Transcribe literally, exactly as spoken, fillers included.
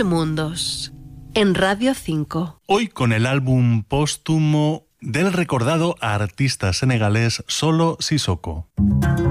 Mil Mundos, en Radio cinco. Hoy con el álbum póstumo del recordado artista senegalés Solo Sissoko.